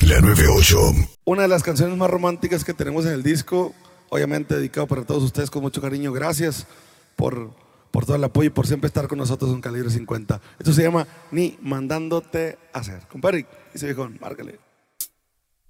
La 98. Una de las canciones más románticas que tenemos en el disco, obviamente dedicado para todos ustedes con mucho cariño. Gracias por todo el apoyo y por siempre estar con nosotros en Calibre 50. Esto se llama Ni Mandándote Hacer. Compadre, dice viejón, márcale.